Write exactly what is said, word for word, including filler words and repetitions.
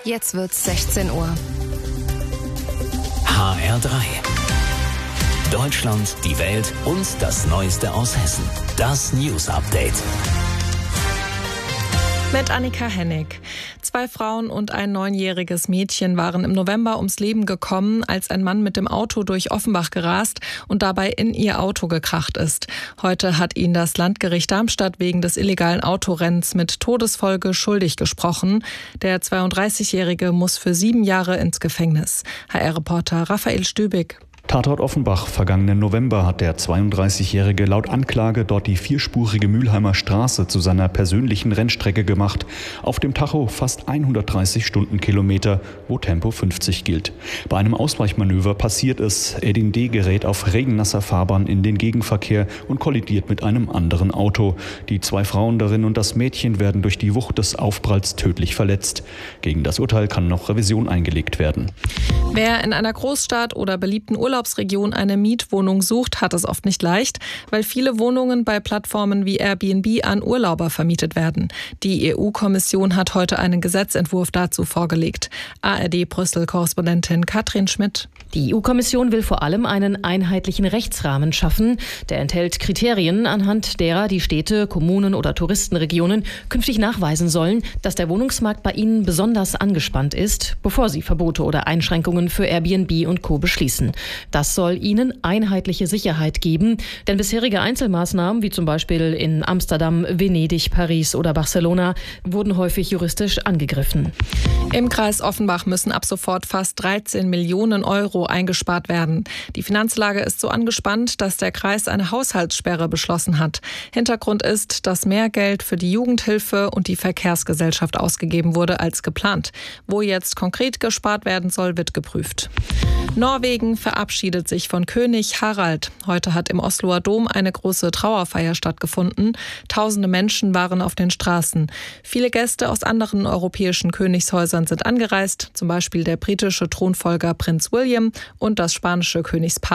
Jetzt wird's sechzehn Uhr. H R drei. Deutschland, die Welt und das Neueste aus Hessen. Das News Update. Mit Annika Hennig. Zwei Frauen und ein neunjähriges Mädchen waren im November ums Leben gekommen, als ein Mann mit dem Auto durch Offenbach gerast und dabei in ihr Auto gekracht ist. Heute hat ihn das Landgericht Darmstadt wegen des illegalen Autorennens mit Todesfolge schuldig gesprochen. Der zweiunddreißigjährige muss für sieben Jahre ins Gefängnis. H R-Reporter Raphael Stübig. Tatort Offenbach. Vergangenen November hat der zweiunddreißigjährige laut Anklage dort die vierspurige Mülheimer Straße zu seiner persönlichen Rennstrecke gemacht. Auf dem Tacho fast hundertdreißig Stundenkilometer, wo Tempo fünfzig gilt. Bei einem Ausweichmanöver passiert es. Edin D. gerät auf regennasser Fahrbahn in den Gegenverkehr und kollidiert mit einem anderen Auto. Die zwei Frauen darin und das Mädchen werden durch die Wucht des Aufpralls tödlich verletzt. Gegen das Urteil kann noch Revision eingelegt werden. Wer in einer Großstadt oder beliebten Urlaubsregion eine Mietwohnung sucht, hat es oft nicht leicht, weil viele Wohnungen bei Plattformen wie Airbnb an Urlauber vermietet werden. Die E U-Kommission hat heute einen Gesetzentwurf dazu vorgelegt. A R D-Brüssel-Korrespondentin Katrin Schmidt. Die E U-Kommission will vor allem einen einheitlichen Rechtsrahmen schaffen. Der enthält Kriterien, anhand derer die Städte, Kommunen oder Touristenregionen künftig nachweisen sollen, dass der Wohnungsmarkt bei ihnen besonders angespannt ist, bevor sie Verbote oder Einschränkungen für Airbnb und Co. beschließen. Das soll ihnen einheitliche Sicherheit geben, denn bisherige Einzelmaßnahmen, wie zum Beispiel in Amsterdam, Venedig, Paris oder Barcelona, wurden häufig juristisch angegriffen. Im Kreis Offenbach müssen ab sofort fast dreizehn Millionen Euro eingespart werden. Die Finanzlage ist so angespannt, dass der Kreis eine Haushaltssperre beschlossen hat. Hintergrund ist, dass mehr Geld für die Jugendhilfe und die Verkehrsgesellschaft ausgegeben wurde als geplant. Wo jetzt konkret gespart werden soll, wird geprüft. Norwegen verabschiedet sich von König Harald. Heute hat im Osloer Dom eine große Trauerfeier stattgefunden. Tausende Menschen waren auf den Straßen. Viele Gäste aus anderen europäischen Königshäusern sind angereist, zum Beispiel der britische Thronfolger Prinz William und das spanische Königspaar.